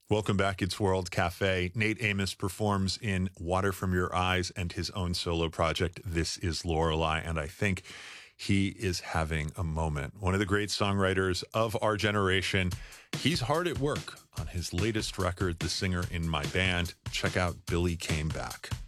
Welcome back. It's World Cafe. Nate Amos performs in Water from Your Eyes and his own solo project, This Is Lorelei. And I think he is having a moment. One of the great songwriters of our generation. He's hard at work on his latest record, The Singer in My Band. Check out Billy Came Back.